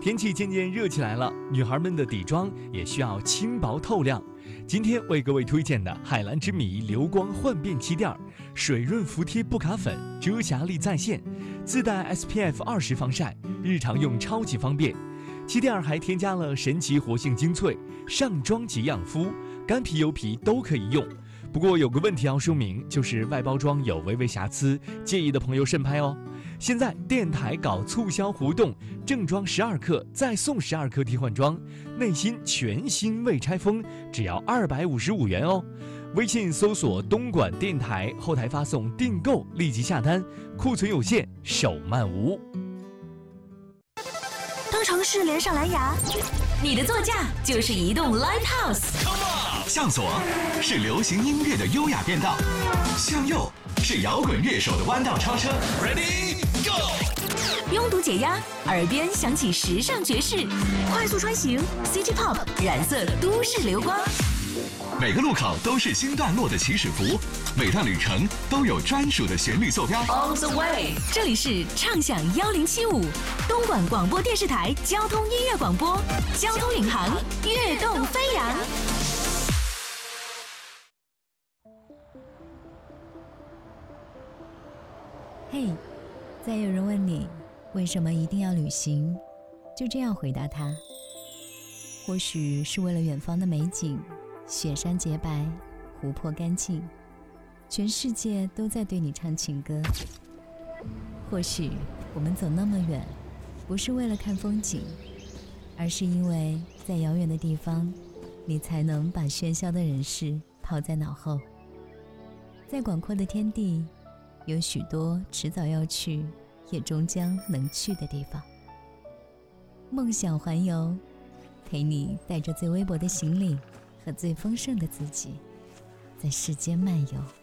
天气渐渐热起来了，女孩们的底妆也需要轻薄透亮。今天为各位推荐的海蓝之谜流光焕变气垫，水润服帖不卡粉，遮瑕力在线，自带 SPF20 防晒，日常用超级方便。气垫还添加了神奇活性精粹，上妆即养肤，干皮油皮都可以用。不过有个问题要说明，就是外包装有微微瑕疵，介意的朋友慎拍哦。现在电台搞促销活动，正装12克再送12克替换装，内心全新未拆封，只要255元哦。微信搜索东莞电台，后台发送订购，立即下单，库存有限，手慢无。 当城市连上蓝牙，你的座驾就是移动 Live House。 向左是流行音乐的优雅变道，向右是摇滚乐手的弯道超车。Ready go！ 拥堵解压，耳边响起时尚爵士，快速穿行 City Pop 染色都市流光。 每个路口都是新段落的起始符，每段旅程都有专属的旋律坐标。 On the way， 这里是畅享1075，东莞广播电视台交通音乐广播，交通领航，跃动飞扬。 嘿，再有人问你为什么一定要旅行，就这样回答他：或许是为了远方的美景，雪山洁白，湖泊干净，全世界都在对你唱情歌。或许我们走那么远，不是为了看风景，而是因为在遥远的地方，你才能把喧嚣的人世抛在脑后。在广阔的天地，有许多迟早要去，也终将能去的地方。梦想环游，陪你带着最微薄的行李和最丰盛的自己，在世间漫游。